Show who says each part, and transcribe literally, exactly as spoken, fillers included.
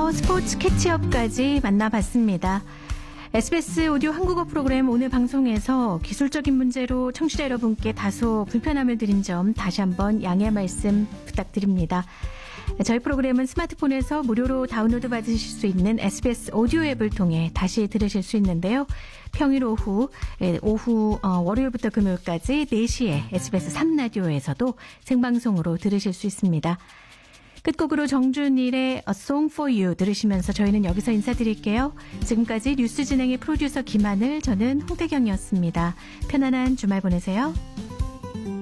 Speaker 1: 이어서 스포츠 캐치업까지 만나봤습니다. 에스비에스 오디오 한국어 프로그램 오늘 방송에서 기술적인 문제로 청취자 여러분께 다소 불편함을 드린 점 다시 한번 양해 말씀 부탁드립니다. 저희 프로그램은 스마트폰에서 무료로 다운로드 받으실 수 있는 에스비에스 오디오 앱을 통해 다시 들으실 수 있는데요. 평일 오후, 오후 어, 월요일부터 금요일까지 네 시에 에스비에스 삼 라디오에서도 생방송으로 들으실 수 있습니다. 끝곡으로 정준일의 A Song for You 들으시면서 저희는 여기서 인사드릴게요. 지금까지 뉴스 진행의 프로듀서 김하늘, 저는 홍태경이었습니다. 편안한 주말 보내세요.